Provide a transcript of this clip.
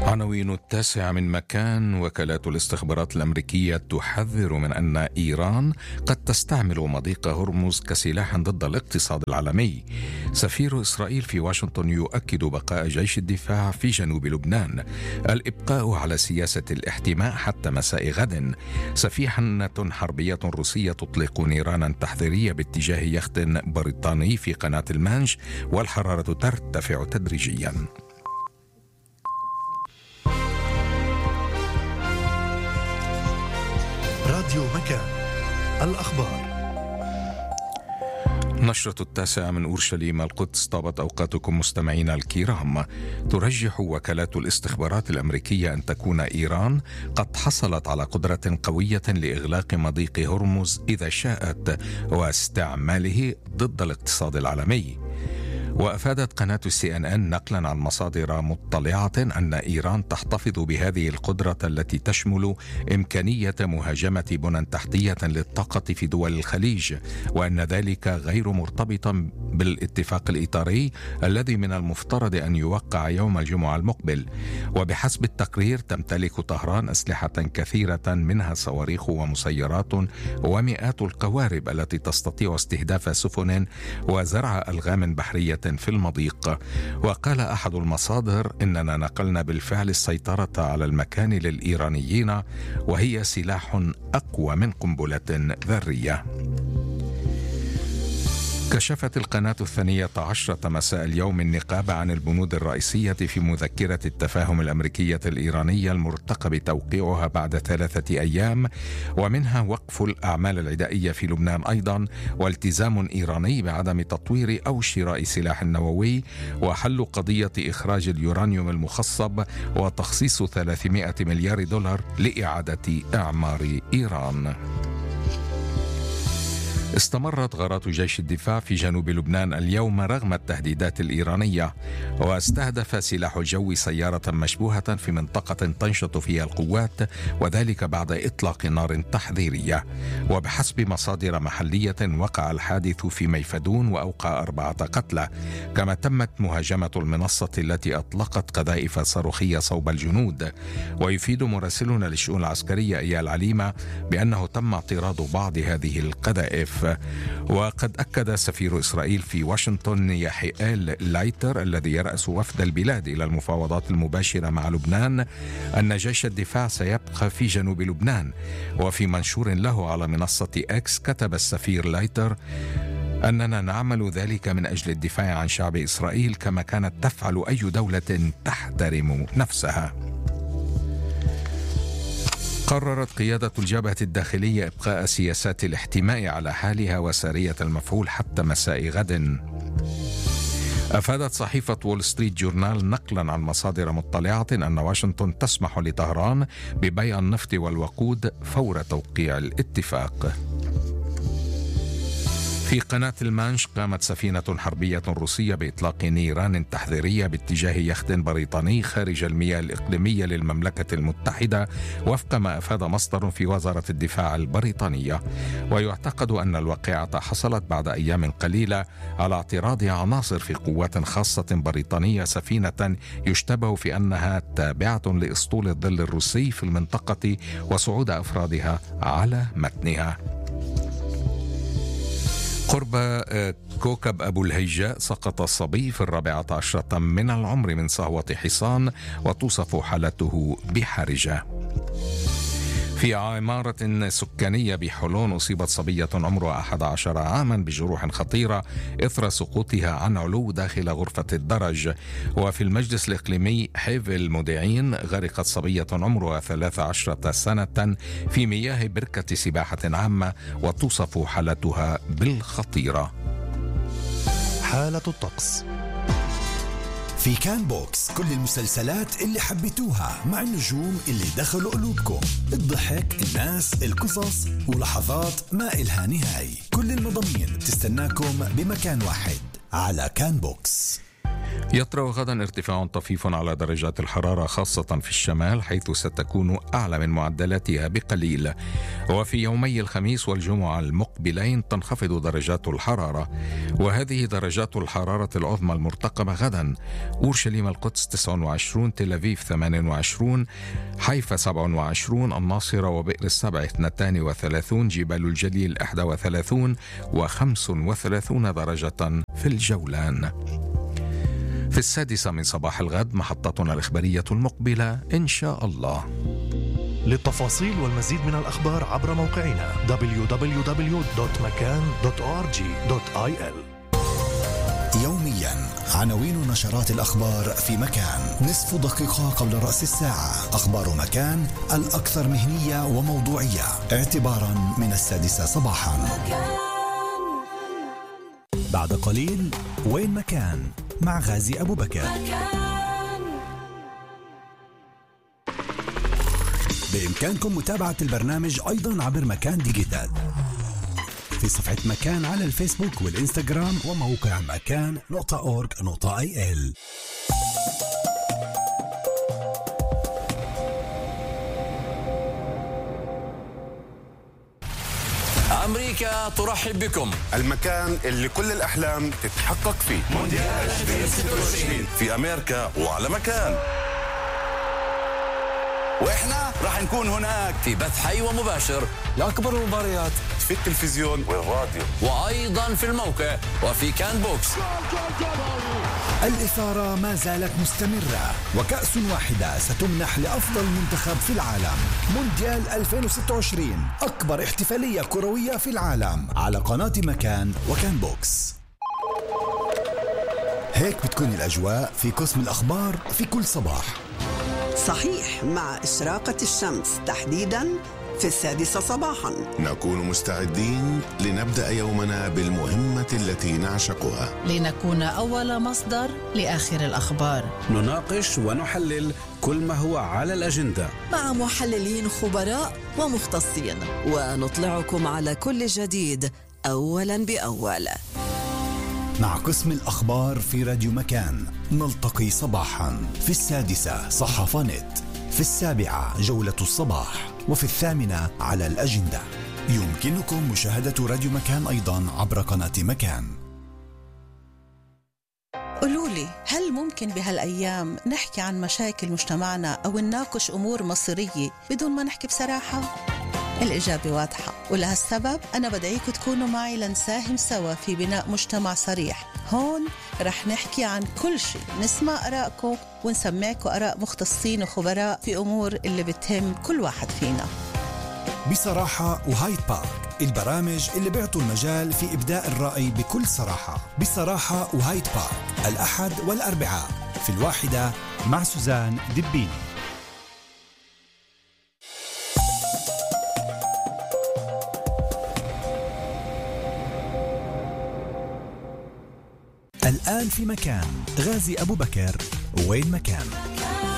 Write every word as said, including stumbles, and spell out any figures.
عناوين التاسع من مكان. وكالات الاستخبارات الأمريكية تحذر من أن إيران قد تستعمل مضيق هرمز كسلاح ضد الاقتصاد العالمي. سفير إسرائيل في واشنطن يؤكد بقاء جيش الدفاع في جنوب لبنان. الإبقاء على سياسة الاحتماء حتى مساء غد. سفينة حربية روسية تطلق نيرانا تحذيرية باتجاه يخت بريطاني في قناة المانش، والحرارة ترتفع تدريجيا. راديو مكان، الأخبار. نشرة التاسع من أورشليم القدس. طابت أوقاتكم مستمعينا الكرام. ترجح وكالات الاستخبارات الأمريكية أن تكون إيران قد حصلت على قدرة قوية لإغلاق مضيق هرمز إذا شاءت، واستعماله ضد الاقتصاد العالمي. وأفادت قناة السي إن إن نقلا عن مصادر مطلعة أن إيران تحتفظ بهذه القدرة التي تشمل إمكانية مهاجمة بنى تحتية للطاقة في دول الخليج، وأن ذلك غير مرتبط بالاتفاق الإطاري الذي من المفترض أن يوقع يوم الجمعة المقبل. وبحسب التقرير تمتلك طهران أسلحة كثيرة، منها صواريخ ومسيرات ومئات القوارب التي تستطيع استهداف سفن وزرع ألغام بحرية في المضيق. وقال أحد المصادر إننا نقلنا بالفعل السيطرة على المكان للإيرانيين، وهي سلاح أقوى من قنبلة ذرية. كشفت القناة الثانية عشرة مساء اليوم النقابة عن البنود الرئيسية في مذكرة التفاهم الأمريكية الإيرانية المرتقب توقيعها بعد ثلاثة أيام، ومنها وقف الأعمال العدائية في لبنان أيضا، والتزام إيراني بعدم تطوير أو شراء سلاح نووي، وحل قضية إخراج اليورانيوم المخصب، وتخصيص ثلاثمائة مليار دولار لإعادة إعمار إيران. استمرت غارات جيش الدفاع في جنوب لبنان اليوم رغم التهديدات الإيرانية، واستهدف سلاح الجو سيارة مشبوهة في منطقة تنشط فيها القوات، وذلك بعد إطلاق نار تحذيرية. وبحسب مصادر محلية وقع الحادث في ميفدون وأوقع أربعة قتلى، كما تمت مهاجمة المنصة التي أطلقت قذائف صاروخية صوب الجنود. ويفيد مراسلنا للشؤون العسكرية إيال عليمة بأنه تم اعتراض بعض هذه القذائف. وقد أكد سفير إسرائيل في واشنطن يحيئيل لايتر الذي يرأس وفد البلاد إلى المفاوضات المباشرة مع لبنان أن جيش الدفاع سيبقى في جنوب لبنان. وفي منشور له على منصة إكس كتب السفير لايتر أننا نعمل ذلك من أجل الدفاع عن شعب إسرائيل كما كانت تفعل أي دولة تحترم نفسها. قررت قيادة الجبهة الداخلية إبقاء سياسات الاحتماء على حالها وسارية المفعول حتى مساء غد. أفادت صحيفة وول ستريت جورنال نقلا عن مصادر مطلعة أن واشنطن تسمح لطهران ببيع النفط والوقود فور توقيع الاتفاق. في قناة المانش قامت سفينة حربية روسية بإطلاق نيران تحذيرية باتجاه يخت بريطاني خارج المياه الإقليمية للمملكة المتحدة، وفق ما أفاد مصدر في وزارة الدفاع البريطانية. ويعتقد أن الواقعة حصلت بعد أيام قليلة على اعتراض عناصر في قوات خاصة بريطانية سفينة يشتبه في أنها تابعة لأسطول الظل الروسي في المنطقة، وصعود أفرادها على متنها. قرب كوكب أبو الهيجاء سقط الصبي في الرابعة عشرة من العمر من صهوة حصان، وتوصف حالته بحرجة. في عمارة سكانية بحلون أصيبت صبية عمرها أحد عشر عاما بجروح خطيرة إثر سقوطها عن علو داخل غرفة الدرج. وفي المجلس الإقليمي حيف المودعين غرقت صبية عمرها ثلاث عشرة سنة في مياه بركة سباحة عامة، وتوصف حالتها بالخطيرة. حالة الطقس. في كان بوكس كل المسلسلات اللي حبيتوها مع النجوم اللي دخلوا قلوبكم، الضحك، الناس، القصص، ولحظات ما إلها نهاية. كل المضامين تستناكم بمكان واحد على كان بوكس. يطرأ غدا ارتفاع طفيف على درجات الحرارة خاصة في الشمال، حيث ستكون أعلى من معدلاتها بقليل. وفي يومي الخميس والجمعة المقبلين تنخفض درجات الحرارة، وهذه درجات الحرارة العظمى المرتقبة غدا: أورشليم القدس تسعة وعشرين، تل أبيب ثمانية وعشرين، حيفا سبعة وعشرين، الناصرة وبئر السبع اثنتان وثلاثون، جبال الجليل إحدى وثلاثون، وخمس وثلاثون درجة في الجولان. في السادسة من صباح الغد محطتنا الإخبارية المقبلة إن شاء الله. للتفاصيل والمزيد من الأخبار عبر موقعنا دبليو دبليو دبليو دوت مكان دوت أو آر جي دوت آي إل. يوميا عناوين نشرات الأخبار في مكان، نصف دقيقة قبل رأس الساعة. أخبار مكان الأكثر مهنية وموضوعية اعتبارا من السادسة صباحا. بعد قليل وين مكان مع غازي أبو بكر. بإمكانكم متابعة البرنامج أيضا عبر مكان ديجيتال في صفحة مكان على الفيسبوك والإنستغرام وموقع مكان نقطة أورغ نقطة آي إل. أمريكا ترحب بكم، المكان اللي كل الأحلام تتحقق فيه. مونديال ألفين وستة وعشرين في أمريكا وعلى مكان، وإحنا راح نكون هناك في بث حي ومباشر لأكبر المباريات في التلفزيون والراديو، وأيضا في الموقع وفي كان بوكس. الإثارة ما زالت مستمرة، وكأس واحدة ستمنح لأفضل منتخب في العالم. مونديال ألفين وستة وعشرين، أكبر احتفالية كروية في العالم، على قناة مكان وكان بوكس. هيك بتكون الأجواء في قسم الأخبار في كل صباح. صحيح، مع إشراقة الشمس تحديداً في السادسة صباحاً نكون مستعدين لنبدأ يومنا بالمهمة التي نعشقها، لنكون أول مصدر لآخر الأخبار. نناقش ونحلل كل ما هو على الأجندة مع محللين خبراء ومختصين، ونطلعكم على كل جديد أولاً بأول. مع قسم الأخبار في راديو مكان نلتقي صباحا في السادسة صحافة نت، في السابعة جولة الصباح، وفي الثامنة على الأجندة. يمكنكم مشاهدة راديو مكان أيضا عبر قناة مكان. قولولي، هل ممكن بهالأيام نحكي عن مشاكل مجتمعنا أو نناقش أمور مصيرية بدون ما نحكي بصراحة؟ الإجابة واضحة، ولهالسبب أنا بدعيكم تكونوا معي لنساهم سوا في بناء مجتمع صريح. هون رح نحكي عن كل شيء، نسمع آرائكم ونسمعكم آراء مختصين وخبراء في أمور اللي بتهم كل واحد فينا. بصراحة وهايد بارك، البرامج اللي بيعطوا المجال في إبداء الرأي بكل صراحة. بصراحة وهايد بارك، الأحد والأربعاء في الواحدة مع سوزان دبيني. الآن في مكان غازي أبو بكر. وين مكان؟